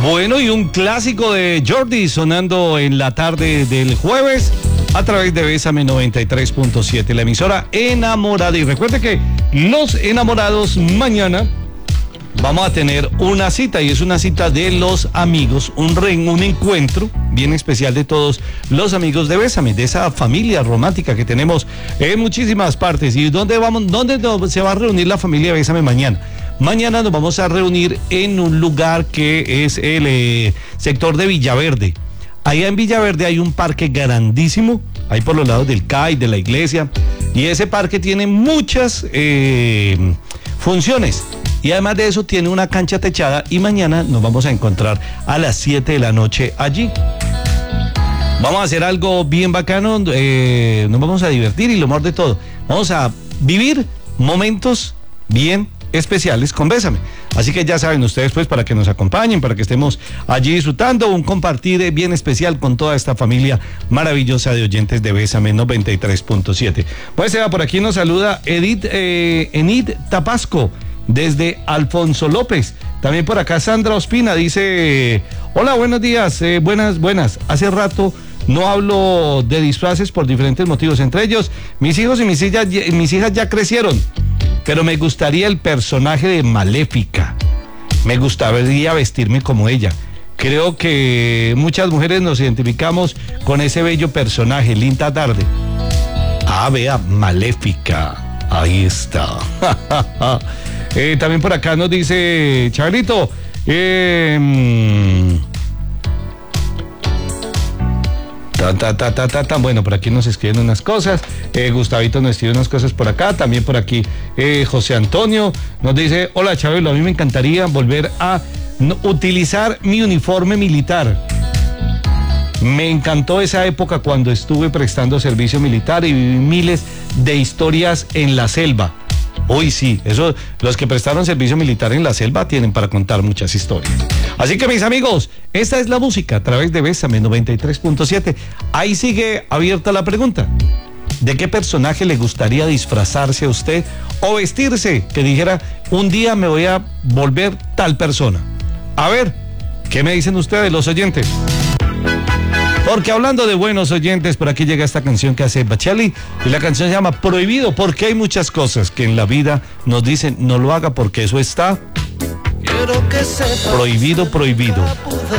Bueno, y un clásico de Jordi sonando en la tarde del jueves a través de Bésame 93.7, la emisora enamorada. Y recuerde que los enamorados mañana vamos a tener una cita, y es una cita de los amigos, un encuentro bien especial de todos los amigos de Bésame, de esa familia romántica que tenemos en muchísimas partes. ¿Y dónde se va a reunir la familia de Bésame mañana? Mañana nos vamos a reunir en un lugar que es el sector de Villaverde. Allá en Villaverde hay un parque grandísimo, ahí por los lados del CAI, de la iglesia, y ese parque tiene muchas funciones. Y además de eso tiene una cancha techada, y mañana nos vamos a encontrar a las 7 de la noche allí. Vamos a hacer algo bien bacano, nos vamos a divertir, y lo mejor de todo, vamos a vivir momentos bien especiales con Bésame. Así que ya saben ustedes, pues, para que nos acompañen, para que estemos allí disfrutando un compartir bien especial con toda esta familia maravillosa de oyentes de Bésame 93.7. Pues por aquí nos saluda Enid Tapasco desde Alfonso López. También por acá Sandra Ospina dice: hola, buenos días, buenas. Hace rato no hablo de disfraces por diferentes motivos, entre ellos mis hijos y mis hijas ya crecieron, pero me gustaría el personaje de Maléfica. Me gustaría vestirme como ella. Creo que muchas mujeres nos identificamos con ese bello personaje. Linda tarde. Ah, vea, Maléfica. Ahí está. También por acá nos dice Charlito. Bueno, por aquí nos escriben unas cosas. Gustavito nos escribe unas cosas por acá. También por aquí José Antonio nos dice: hola, Chabelo, a mí me encantaría volver a utilizar mi uniforme militar. Me encantó esa época cuando estuve prestando servicio militar y viví miles de historias en la selva. Hoy sí, eso, los que prestaron servicio militar en la selva tienen para contar muchas historias. Así que, mis amigos, esta es la música a través de Bésame 93.7. Ahí sigue abierta la pregunta: ¿de qué personaje le gustaría disfrazarse a usted o vestirse? Que dijera: un día me voy a volver tal persona. A ver, ¿qué me dicen ustedes, los oyentes? Porque hablando de buenos oyentes, por aquí llega esta canción que hace Bacheli, y la canción se llama Prohibido, porque hay muchas cosas que en la vida nos dicen: no lo haga porque eso está prohibido.